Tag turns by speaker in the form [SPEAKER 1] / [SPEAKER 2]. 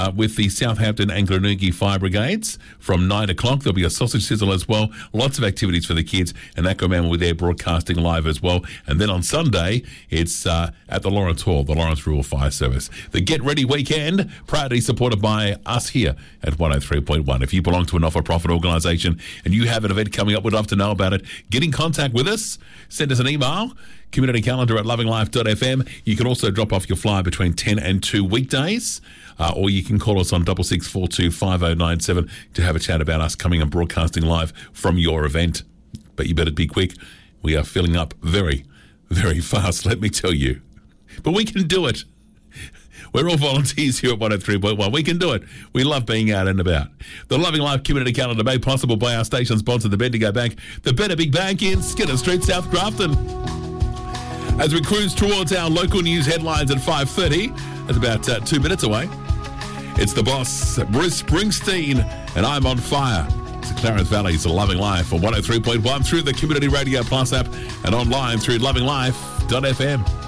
[SPEAKER 1] with the Southampton and Glenorchy Fire Brigades from 9 o'clock. There'll be a sausage sizzle as well. Lots of activities for the kids, and Aquaman will be there broadcasting live as well. And then on Sunday, it's at the Lawrence Hall, the Lawrence Rural Fire Service. The Get Ready Weekend, proudly supported by us here at 103.1. If you belong to a not-for-profit organisation and you have an event coming up, we'd love to know about it. Get in contact with us. Send us an email, communitycalendar@lovinglife.fm. You can also drop off your flyer between 10 and 2 weekdays, or you can call us on 66425097 to have a chat about us coming and broadcasting live from your event. But you better be quick. We are filling up very, very fast, let me tell you. But we can do it. We're all volunteers here at 103.1. We can do it. We love being out and about. The Loving Life Community Calendar made possible by our station sponsor, the Bendigo Bank, the Better Big Bank in Skinner Street, South Grafton. As we cruise towards our local news headlines at 5:30, that's about 2 minutes away. It's the boss, Bruce Springsteen, and I'm on fire. It's the Clarence Valley's Loving Life on 103.1 through the Community Radio Plus app and online through lovinglife.fm.